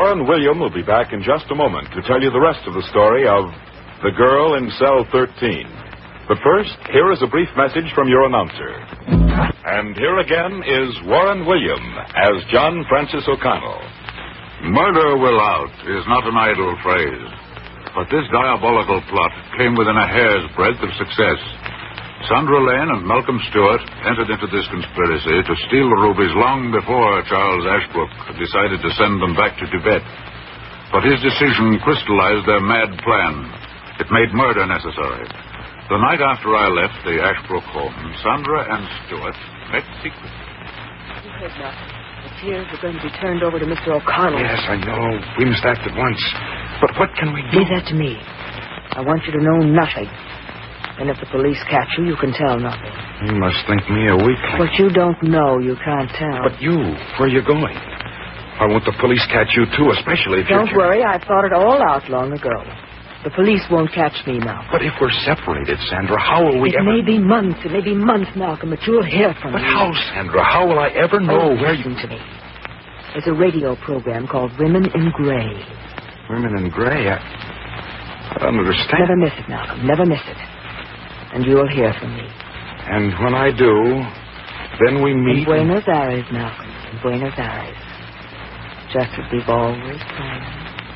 Warren William will be back in just a moment to tell you the rest of the story of The Girl in Cell 13. But first, here is a brief message from your announcer. And here again is Warren William as John Francis O'Connell. Murder will out is not an idle phrase. But this diabolical plot came within a hair's breadth of success. Sandra Lane and Malcolm Stewart entered into this conspiracy to steal the rubies long before Charles Ashbrook decided to send them back to Tibet. But his decision crystallized their mad plan. It made murder necessary. The night after I left the Ashbrook home, Sandra and Stewart met secretly. You heard nothing. The tears are going to be turned over to Mr. O'Connell. Yes, I know. We must act at once. But what can we do? Leave that to me. I want you to know nothing. And if the police catch you, you can tell nothing. You must think me a weakling. What you don't know, you can't tell. But you, where are you going? I want the police catch you, too, especially if Don't worry, I've thought it all out long ago. The police won't catch me now. But if we're separated, Sandra, how will we It may be months, Malcolm, but you'll hear from me. But how, Sandra? How will I ever know where you... Listen to me. There's a radio program called Women in Gray. Women in Gray? I don't understand. Never miss it, Malcolm. Never miss it. And you'll hear from me. And when I do, then we meet... In Buenos Aires, Malcolm. In Buenos Aires. Just as we've always planned.